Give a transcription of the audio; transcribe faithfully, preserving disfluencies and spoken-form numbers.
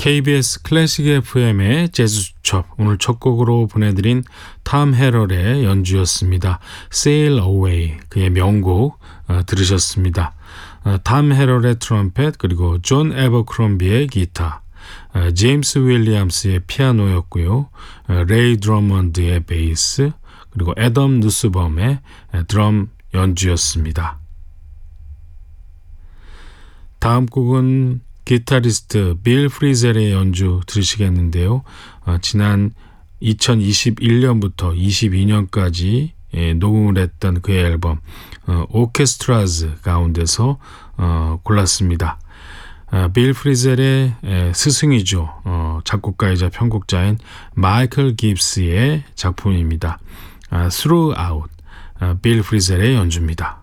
케이비에스 클래식 에프엠의 재즈 수첩, 오늘 첫 곡으로 보내드린 탐 헤럴의 연주였습니다. Sail Away, 그의 명곡 어, 들으셨습니다. 어, 탐 헤럴의 트럼펫, 그리고 존 에버크롬비의 기타, 어, 제임스 윌리엄스의 피아노였고요. 어, 레이 드러먼드의 베이스, 그리고 애덤 누스범의 드럼 연주였습니다. 다음 곡은 기타리스트 빌 프리젤의 연주 들으시겠는데요. 어, 지난 이천이십일 년부터 이십이 년까지 예, 녹음을 했던 그의 앨범 어, 오케스트라즈 가운데서 어, 골랐습니다. 어, 빌 프리젤의 에, 스승이죠. 어, 작곡가이자 편곡자인 마이클 깁스의 작품입니다. 아, Throughout, 아, 빌 프리젤의 연주입니다.